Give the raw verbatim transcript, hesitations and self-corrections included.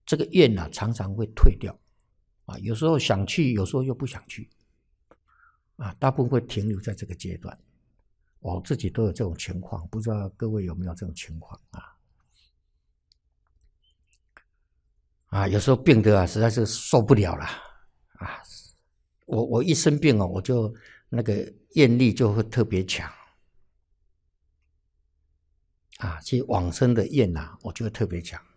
这个愿啊常常会退掉啊，有时候想去，有时候又不想去啊，大部分会停留在这个阶段。我自己都有这种情况，不知道各位有没有这种情况啊？啊，有时候病得啊实在是受不了了啊，我我一生病哦，我就那个愿力就会特别强啊，其实往生的愿啊，我觉得特别强。